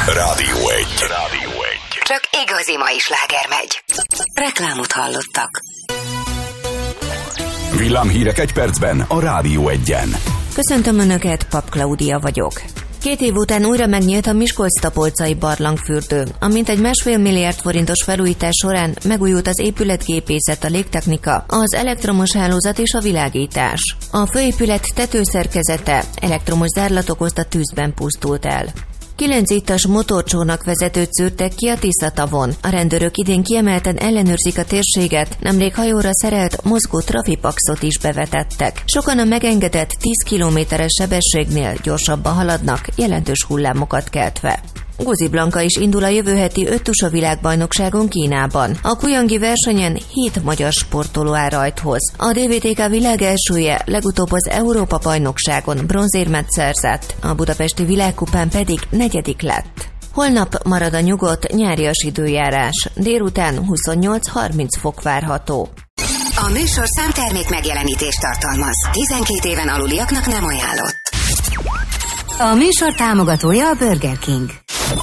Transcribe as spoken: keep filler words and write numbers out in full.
Rádió egy. Rádió egy. Csak igazi mai sláger megy. Reklámot hallottak. Villámhírek egy percben a Rádió egyen. Köszöntöm Önöket, Pap Klaudia vagyok. Két év után újra megnyílt a Miskolc-Tapolcai barlangfürdő. A mintegy másfél milliárd forintos felújítás során megújult az épületgépészet, a légtechnika, az elektromos hálózat és a világítás. A főépület tetőszerkezete elektromos zárlat okozta tűzben pusztult el. Kilenc ittas motorcsónak vezetőt szűrtek ki a Tisza-tavon. A rendőrök idén kiemelten ellenőrzik a térséget, nemrég hajóra szerelt mozgó trafipaxot is bevetettek. Sokan a megengedett tíz kilométeres sebességnél gyorsabban haladnak, jelentős hullámokat keltve. Guzi Blanka is indul a jövő heti öttusa világbajnokságon Kínában. A kujangi versenyen hét magyar sportoló áll rajthoz. A dé vé té ká világ elsője legutóbb az Európa-bajnokságon bronzérmet szerzett, a budapesti világkupán pedig negyedik lett. Holnap marad a nyugodt, nyárias időjárás. Délután huszonnyolc-harminc fok várható. A műsorszám termék megjelenítést tartalmaz. tizenkét éven aluliaknak nem ajánlott. A műsor támogatója a Burger King.